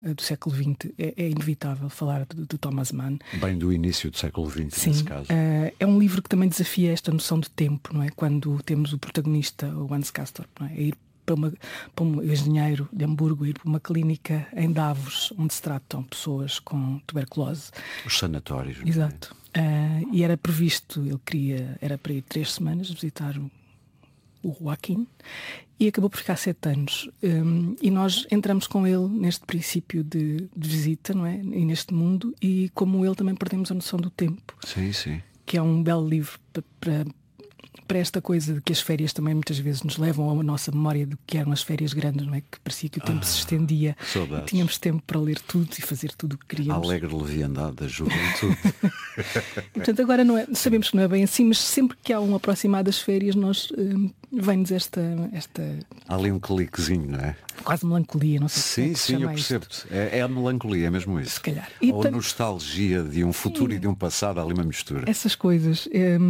do século XX, é inevitável falar do Thomas Mann. Bem do início do século XX, sim, nesse caso. É um livro que também desafia esta noção de tempo, não é? Quando temos o protagonista, o Hans Castorp, não é? A ir para um engenheiro de Hamburgo, ir para uma clínica em Davos, onde se tratam pessoas com tuberculose. Os sanatórios. Exato. E era previsto, era para ir 3 semanas visitar o Joaquim, e acabou por ficar 7 anos. E nós entramos com ele neste princípio de visita, não é? E neste mundo, e como ele também perdemos a noção do tempo. Sim, sim. Que é um belo livro para esta coisa de que as férias também muitas vezes nos levam a nossa memória do que eram as férias grandes, não é? Que parecia que o tempo se estendia. Saudades. Tínhamos tempo para ler tudo e fazer tudo o que queríamos. A alegre leviandade da juventude. E, portanto, agora sabemos que não é bem assim, mas sempre que há um aproximar das férias, vem-nos esta... Há ali um cliquezinho, não é? Quase melancolia, não sei. Sim, eu percebo-te. É a melancolia, é mesmo isso. Se calhar. Ou a nostalgia de um futuro e de um passado, há ali uma mistura. Essas coisas.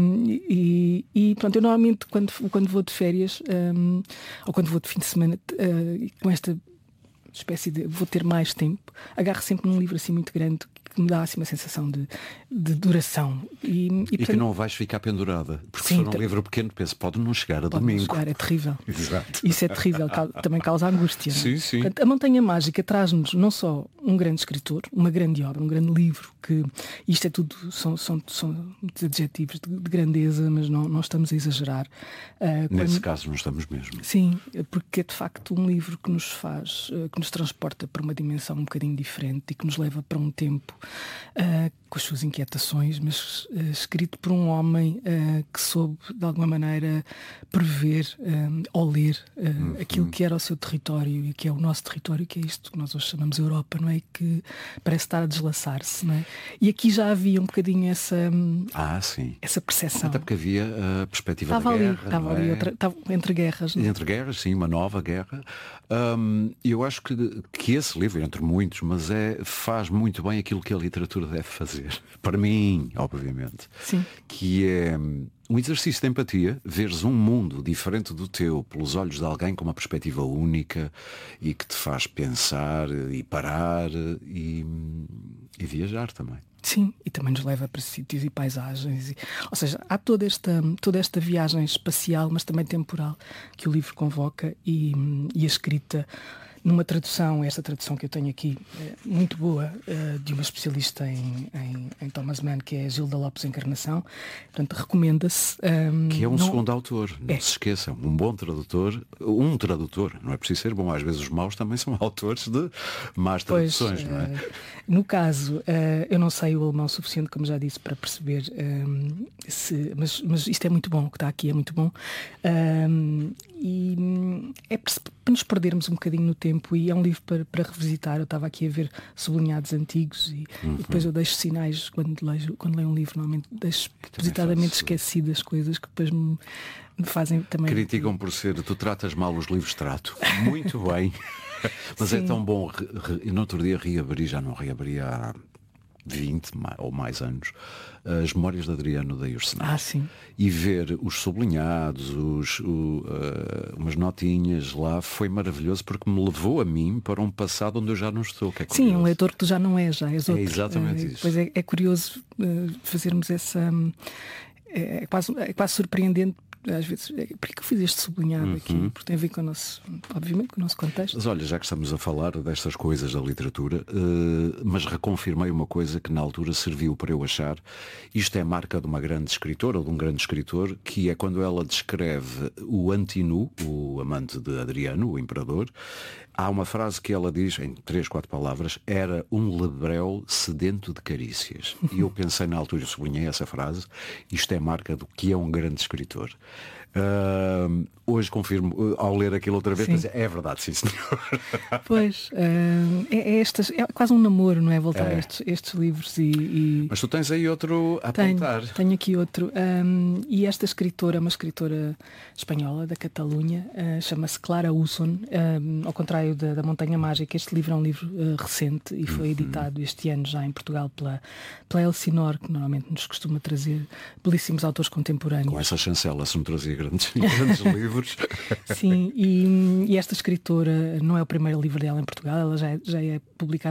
E pronto, eu normalmente quando vou de férias, ou quando vou de fim de semana, com esta espécie de vou ter mais tempo, agarro sempre num livro assim muito grande que me dá assim uma sensação de duração. E portanto, que não vais ficar pendurada. Porque se for um livro pequeno, penso, pode não chegar a domingo. Não chegar, é terrível. Exato. Isso é terrível, também causa angústia. Sim, sim. Portanto, a Montanha Mágica traz-nos não só um grande escritor, uma grande obra, um grande livro, que isto é tudo, são muitos adjetivos de grandeza, mas não estamos a exagerar. Nesse caso não estamos mesmo. Sim, porque é de facto um livro que nos faz, que nos transporta para uma dimensão um bocadinho diferente e que nos leva para um tempo com as suas inquietações, mas escrito por um homem que soube de alguma maneira prever ou ler aquilo que era o seu território e que é o nosso território, que é isto que nós hoje chamamos Europa, não é? Que parece estar a deslaçar-se, não é? E aqui já havia um bocadinho essa percepção. Até porque havia a perspectiva da guerra. Estava ali entre guerras. Não é? Entre guerras, sim, uma nova guerra. Eu acho que esse livro, entre muitos, mas faz muito bem aquilo que a literatura deve fazer. Para mim, obviamente. Sim. Que é um exercício de empatia, veres um mundo diferente do teu pelos olhos de alguém com uma perspectiva única e que te faz pensar e parar e viajar também. Sim, e também nos leva para sítios e paisagens. Ou seja, há toda esta viagem espacial, mas também temporal, que o livro convoca e a escrita numa tradução, esta tradução que eu tenho aqui, muito boa, de uma especialista em Thomas Mann, que é a Gilda Lopes Encarnação. Portanto, recomenda-se. Que é um segundo autor, não se esqueçam. Um bom tradutor, não é preciso ser bom, às vezes os maus também são autores de más traduções, não é? No caso, eu não sei o alemão suficiente, como já disse, para perceber mas isto é muito bom, o que está aqui é muito bom. E é para nos perdermos um bocadinho no tempo, e é um livro para revisitar. Eu estava aqui a ver sublinhados antigos e depois eu deixo sinais quando leio um livro, normalmente deixo propositadamente esquecidas coisas que depois me fazem também. Criticam por ser, tu tratas mal os livros, trato muito bem. Mas sim. É tão bom, no outro dia já não reabri há 20 ou mais anos, as Memórias de Adriano da Ursenal. Sim. E ver os sublinhados, umas notinhas lá, foi maravilhoso, porque me levou a mim para um passado onde eu já não estou. Que é sim, um leitor que tu já não és, já és outro. É exatamente isso. Pois é curioso fazermos essa... É quase surpreendente. Às vezes, porque eu fiz este sublinhado aqui, porque tem a ver com o nosso, obviamente, com o nosso contexto. Mas olha, já que estamos a falar destas coisas da literatura, mas reconfirmei uma coisa que na altura serviu para eu achar, isto é marca de uma grande escritora ou de um grande escritor, que é quando ela descreve o Antinu, o amante de Adriano, o imperador. Há uma frase que ela diz, em 3, 4 palavras: era um lebrel sedento de carícias. E eu pensei na altura, sublinhei essa frase, isto é marca do que é um grande escritor. Hoje confirmo, ao ler aquilo outra vez, pensei, é verdade, sim senhor. Pois, é quase um namoro, não é? Voltar a estes livros e... Mas tu tens aí outro a apontar. Tenho aqui outro. E esta escritora, uma escritora espanhola da Catalunha, chama-se Clara Usson, ao contrário da Montanha Mágica. Este livro é um livro recente e foi editado este ano já em Portugal pela Elsinor, que normalmente nos costuma trazer belíssimos autores contemporâneos. Com essa chancela, se me trazia grandes livros. Sim, e esta escritora não é o primeiro livro dela em Portugal, ela já é publicar